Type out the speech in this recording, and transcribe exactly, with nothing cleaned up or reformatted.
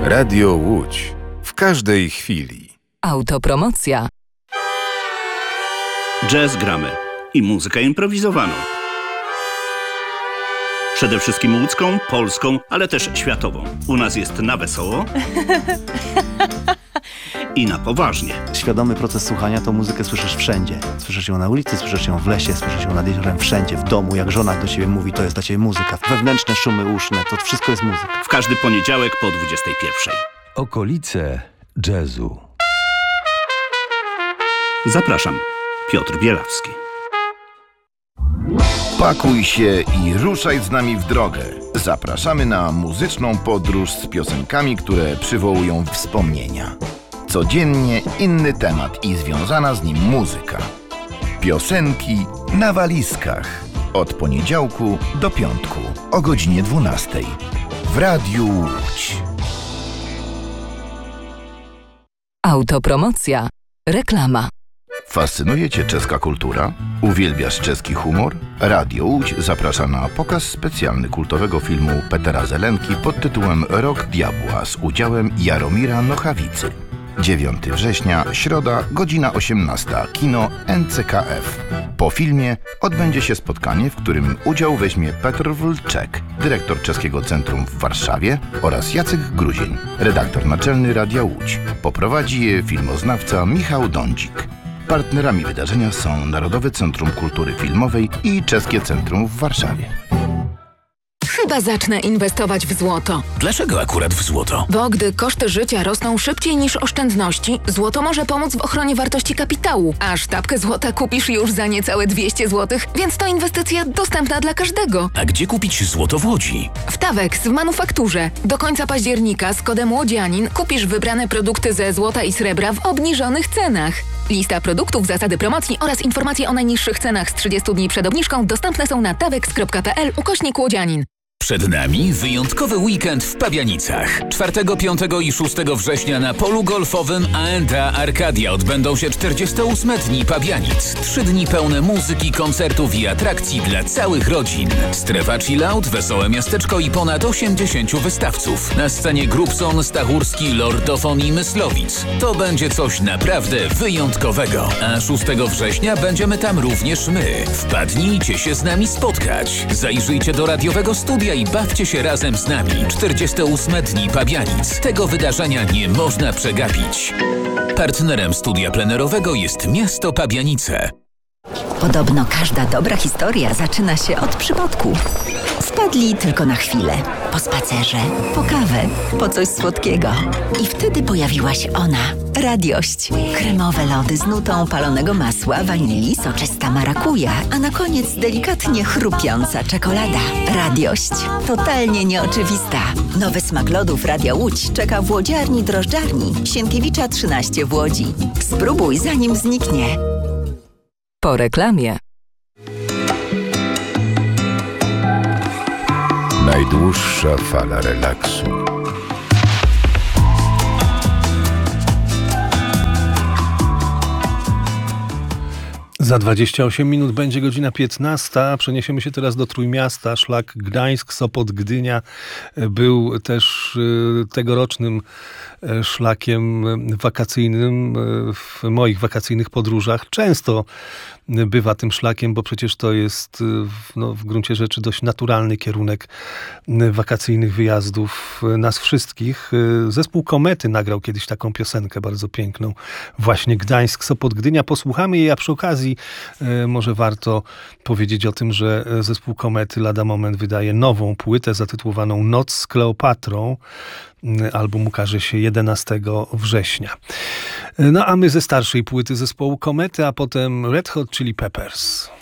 Radio Łódź. W każdej chwili. Autopromocja. Jazz gramy i muzykę improwizowaną. Przede wszystkim łódzką, polską, ale też światową. U nas jest na wesoło i na poważnie. Świadomy proces słuchania to muzykę słyszysz wszędzie. Słyszysz ją na ulicy, słyszysz ją w lesie, słyszysz ją nad jeziorem, wszędzie, w domu. Jak żona do ciebie mówi, to jest dla ciebie muzyka. Wewnętrzne szumy uszne, to wszystko jest muzyka. W każdy poniedziałek po dwudziestej pierwszej. Okolice jazzu. Zapraszam, Piotr Bielawski. Pakuj się i ruszaj z nami w drogę. Zapraszamy na muzyczną podróż z piosenkami, które przywołują wspomnienia. Codziennie inny temat i związana z nim muzyka. Piosenki na walizkach. Od poniedziałku do piątku o godzinie dwunastej. W Radiu Łódź. Autopromocja. Reklama. Fascynuje Cię czeska kultura? Uwielbiasz czeski humor? Radio Łódź zaprasza na pokaz specjalny kultowego filmu Petera Zelenki pod tytułem Rok Diabła z udziałem Jaromira Nochawicy. dziewiątego września, środa, godzina osiemnasta, kino N C K F. Po filmie odbędzie się spotkanie, w którym udział weźmie Petr Wlczek, dyrektor Czeskiego Centrum w Warszawie, oraz Jacek Gruzień, redaktor naczelny Radia Łódź. Poprowadzi je filmoznawca Michał Dądzik. Partnerami wydarzenia są Narodowe Centrum Kultury Filmowej i Czeskie Centrum w Warszawie. Chyba zacznę inwestować w złoto. Dlaczego akurat w złoto? Bo gdy koszty życia rosną szybciej niż oszczędności, złoto może pomóc w ochronie wartości kapitału. A sztabkę złota kupisz już za niecałe dwieście złotych, więc to inwestycja dostępna dla każdego. A gdzie kupić złoto w Łodzi? W Tawex w manufakturze. Do końca października z kodem Łodzianin kupisz wybrane produkty ze złota i srebra w obniżonych cenach. Lista produktów, zasady promocji oraz informacje o najniższych cenach z trzydziestu dni przed obniżką dostępne są na tawex kropka p l ukośnik łodzianin. Przed nami wyjątkowy weekend w Pabianicach. czwartego, piątego i szóstego września na polu golfowym A and A Arcadia odbędą się czterdzieste ósme Dni Pabianic. Trzy dni pełne muzyki, koncertów i atrakcji dla całych rodzin. Strefa chillout, wesołe miasteczko i ponad osiemdziesięciu wystawców. Na scenie Grupson, Stachurski, Lordofon i Myslowic. To będzie coś naprawdę wyjątkowego. A szóstego września będziemy tam również my. Wpadnijcie się z nami spotkać. Zajrzyjcie do radiowego studia i bawcie się razem z nami. czterdzieste ósme Dni Pabianic. Tego wydarzenia nie można przegapić. Partnerem studia plenerowego jest miasto Pabianice. Podobno każda dobra historia zaczyna się od przypadku. Wpadli tylko na chwilę. Po spacerze, po kawę, po coś słodkiego. I wtedy pojawiła się ona. Radiość. Kremowe lody z nutą palonego masła, wanilii, soczysta marakuja, a na koniec delikatnie chrupiąca czekolada. Radiość. Totalnie nieoczywista. Nowy smak lodów Radia Łódź czeka w łodziarni drożdżarni Sienkiewicza trzynaście w Łodzi. Spróbuj zanim zniknie. Po reklamie. Najdłuższa fala relaksu. Za dwadzieścia osiem minut będzie godzina piętnasta. Przeniesiemy się teraz do Trójmiasta. Szlak Gdańsk, Sopot, Gdynia był też tegorocznym szlakiem wakacyjnym w moich wakacyjnych podróżach. Często bywa tym szlakiem, bo przecież to jest no, w gruncie rzeczy dość naturalny kierunek wakacyjnych wyjazdów nas wszystkich. Zespół Komety nagrał kiedyś taką piosenkę bardzo piękną. Właśnie Gdańsk, Sopot, Gdynia. Posłuchamy jej, a przy okazji może warto powiedzieć o tym, że zespół Komety lada moment wydaje nową płytę zatytułowaną Noc z Kleopatrą. Album ukaże się jedenastego września. No a my ze starszej płyty zespołu Komety, a potem Red Hot Chili Peppers.